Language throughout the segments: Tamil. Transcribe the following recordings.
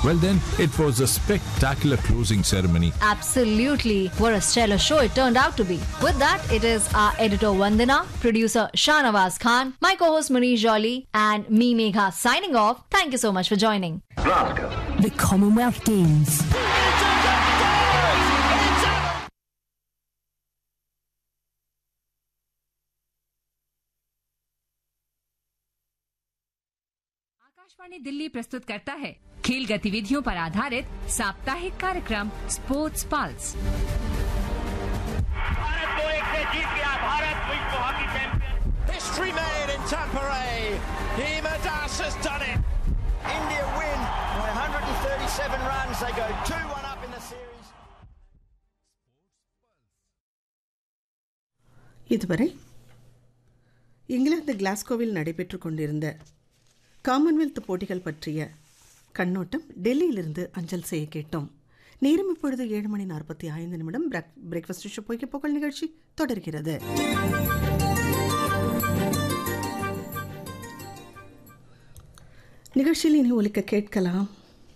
Well then, it was a spectacular closing ceremony. Absolutely. What a stellar show it turned out to be. With that, it is our editor Vandana, producer Shahnawaz Khan, my co-host Manish Jolly, and me Megha signing off. Thank you so much for joining. Glasgow. The Commonwealth Games. Akashvani Delhi प्रस्तुत करता है खेल गतिविधियों पर आधारित साप्ताहिक कार्यक्रम स्पोर्ट्स पल्स। भारत 2-1 से जीत गया। भारत विश्व hockey champion. History made in Tampere. Hima Das has done it. India win by 137 runs. They go 2-1 up in the series. இதுவரை இங்கிலாந்து கிளாஸ்கோவில் நடைபெற்று கொண்டிருந்த காமன்வெல்த் போட்டிகள் பற்றிய கண்ணோட்டம் டெல்லியிலிருந்து அஞ்சல் செய்ய கேட்டோம். நேரம் இப்பொழுது 7:45. பிரேக்ஃபாஸ்ட் ஷோ பொய்க்க புகழ் நிகழ்ச்சி தொடர்கிறது. நிகழ்ச்சியில் இனி ஒலிக்க கேட்கலாம்.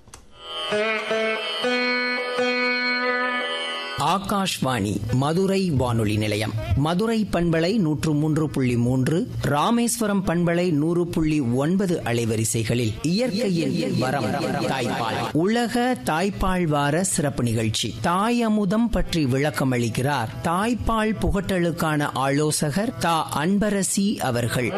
ஆகாஷ்வாணி மதுரை வானொலி நிலையம், மதுரை பண்பலை 103.3, ராமேஸ்வரம் பண்பலை 100.9 அலைவரிசைகளில் இயற்கையின் வரம் தாய்ப்பால் உலக தாய்ப்பால் வார சிறப்பு நிகழ்ச்சி தாய் அமுதம் பற்றி விளக்கம் அளிக்கிறார் தாய்ப்பால் புகட்டலுக்கான ஆலோசகர் தா அன்பரசி அவர்கள்.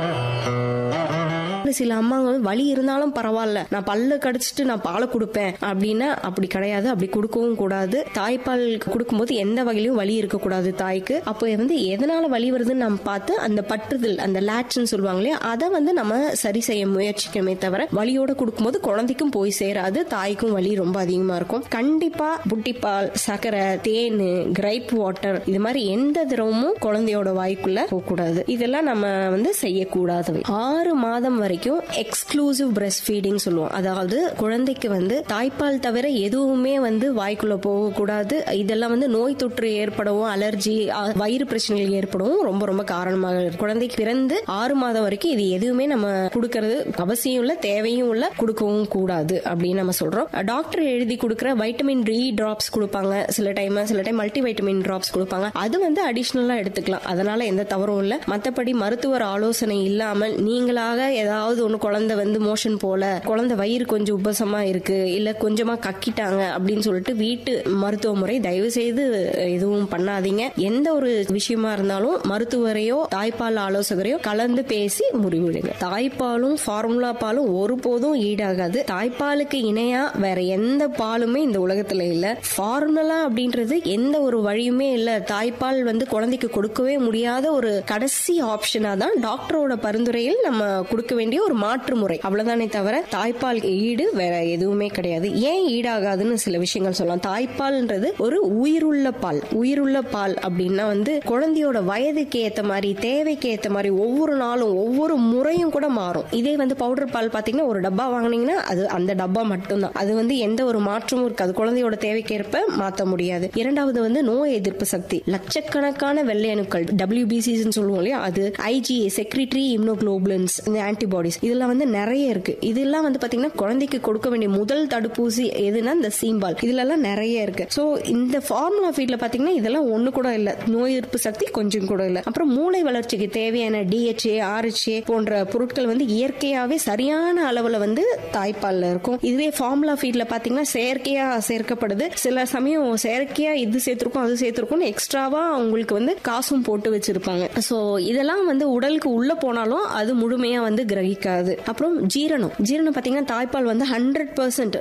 சில அம்மாங்க வலி இருந்தாலும் பரவாயில்ல, நான் பல்ல கடிச்சிட்டு நான் பாலை கொடுப்பேன் அப்படின்னா அப்படி கிடையாது. அப்படி கொடுக்கவும் கூடாது. தாய்ப்பால் கொடுக்கும்போது எந்த வகையிலும் வலி இருக்கக்கூடாது தாய்க்கு. அப்போ எதனால வலி வருதுன்னு நம்ம பார்த்து அந்த பற்றுதல், அந்த லேட்ச்னு சொல்லுவாங்க இல்லையா, அதை நம்ம சரி செய்ய முயற்சிக்கணுமே தவிர வலியோட கொடுக்கும்போது குழந்தைக்கும் போய் சேராது, தாய்க்கும் வலி ரொம்ப அதிகமா இருக்கும். கண்டிப்பா புட்டிப்பால், சர்க்கரை, தேன், கிரைப் வாட்டர் இது மாதிரி எந்த திரவமும் குழந்தையோட வாய்க்குள்ள போகக்கூடாது. இதெல்லாம் நம்ம செய்யக்கூடாது. 6 மாதம் வரை எக்ஸ்க்ளூசிவ் பிரஸ்ட் ஃபீடிங் சொல்லுவோம். அதாவது குழந்தைக்கு தாய்ப்பால் தவிர எதுவுமே வாய்க்குள்ள போகக்கூடாது. இதெல்லாம் நோய் தொற்று ஏற்படவும், அலர்ஜி, வயிறு பிரச்சனைகள் ஏற்படவும் ரொம்ப ரொம்ப காரணமாக இருக்கு. குழந்தைக்கு பிறந்து 6 மாதம் வரைக்கும் இது எதுவுமே நம்ம கொடுக்கறது அவசியம் இல்ல, தேவையும் இல்ல, கொடுக்கவும் கூடாது அப்படின்னு நம்ம சொல்றோம். டாக்டர் எழுதி கொடுக்கிற வைட்டமின் டி டிராப்ஸ் கொடுப்பாங்க சில டைம் மல்டி வைட்டமின் டிராப்ஸ் கொடுப்பாங்க. அது அடிஷனலா எடுத்துக்கலாம். அதனால எந்த தவறும் இல்ல. மற்றபடி மருத்துவர் ஆலோசனை இல்லாமல் நீங்களாக ஏதாவது ஒண்ணு குழந்தை மோஷன் போல, குழந்தை வயிறு கொஞ்சம் உபசமா இருக்கு, இல்ல கொஞ்சமா கக்கிட்டாங்க அப்படின்னு சொல்லிட்டு வீட்டு மருத்துவ முறை தயவு செய்து எதுவும் பண்ணாதீங்க. எந்த ஒரு விஷயமா இருந்தாலும் மருத்துவரையோ தாய்ப்பால் ஆலோசகரையோ கலந்து பேசி முடிவெடுங்க. தாய்ப்பாலும் ஃபார்முலா பாலும் ஒருபோதும் ஈடாகாது. தாய்ப்பாலுக்கு இணையா வேற எந்த பாலுமே இந்த உலகத்துல இல்ல. ஃபார்முலா அப்படின்றது எந்த ஒரு வழியுமே இல்ல. தாய்ப்பால் குழந்தைக்கு கொடுக்கவே முடியாத ஒரு கடைசி ஆப்ஷனா தான் டாக்டரோட பரிந்துரையில் நம்ம கொடுக்க வேண்டிய ஒரு மாற்று முறை, அவ்வளவுதானே தவிர தாய்ப்பால் ஈடு வேற எதுவுமே கிடையாது. ஏன் ஈடாகாதுன்னு சில விஷயங்கள் சொல்லலாம். தாய்ப்பால்ன்றது ஒரு உயிருள்ள பால். உயிருள்ள பால் அப்படின்னா குழந்தையோட வயதுக்கு ஏத்த மாதிரி, தேவைக்கு ஏத்த மாதிரி ஒவ்வொரு நாளும் ஒவ்வொரு முறையும் கூட மாறும். இதே பவுடர் பால் பாத்தீங்கன்னா ஒரு டப்பா வாங்கினீங்கன்னா அது அந்த டப்பா மட்டும்தான். அது எந்த ஒரு மாற்றமும் இருக்காது. குழந்தையோட தேவைக்கேற்ப மாற்ற முடியாது. இரண்டாவது நோய் எதிர்ப்பு சக்தி. லட்சக்கணக்கான வெள்ளை அணுக்கள், WBCs சொல்லுவோம் இல்லையா, அது IgA, செக்ரிட்டரி இம்யூனோகுளோபுலின்ஸ், இந்த ஆன்டிபாடிஸ், இதெல்லாம் நிறைய இருக்கு. இதெல்லாம் பாத்தீங்கன்னா குழந்தைக்கு கொடுக்க வேண்டிய முதல் தடுப்பூசி எதுனா இந்த சீம்பால். இதுல எல்லாம் நிறைய இருக்கு. சோ இந்த ஃபார்முலா ஃபீட்ல பாத்தீங்கன்னா இதெல்லாம் ஒண்ணு கூட இல்ல. நோய் எதிர்ப்பு சக்தி கொஞ்சம் கூட இல்ல. அப்புறம் மூளை வளர்ச்சிக்கு தேவையான DHA, RHA போன்ற பொருட்கள் இயற்கையாவே சரியான அளவுல தாய்ப்பால்ல இருக்கும். இதுவே ஃபார்முலா ஃபீட்ல பாத்தீங்கன்னா செயற்கையா சேர்க்கப்படுது. சில சமயம் செயற்கையா இது சேர்த்திருக்கும் அது சேர்த்திருக்கும் எக்ஸ்ட்ராவா அவங்களுக்கு காசும் போட்டு வச்சிருப்பாங்க. சோ இதெல்லாம் உடலுக்கு உள்ள போனாலும் அது முழுமையா கிரகிக்காது. அப்புறம் ஜீரணம் பாத்தீங்கன்னா தாய்ப்பால் 100%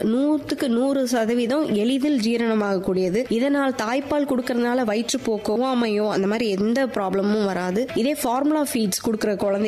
100% எளிதில் ஜீரணமாகக்கூடியது. இதனால் தாய்ப்பால் கொடுக்கறதுனால வயிற்றுப்போக்கோ, ஒவ்வாமையோ அந்த மாதிரி எந்த ப்ராப்ளமும் வராது. இதே ஃபார்முலா ஃபீட்ஸ் கொடுக்கிற குழந்தை